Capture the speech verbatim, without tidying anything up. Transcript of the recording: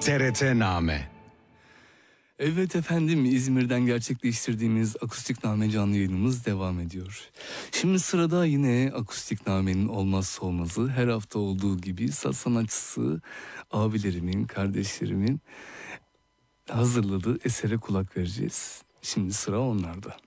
T R T Name. Evet efendim, İzmir'den gerçekleştirdiğimiz Akustik Name canlı yayınımız devam ediyor. Şimdi sırada yine Akustik Name'nin olmazsa olmazı, her hafta olduğu gibi saz sanatçısı abilerimin, kardeşlerimin hazırladığı esere kulak vereceğiz. Şimdi sıra onlarda.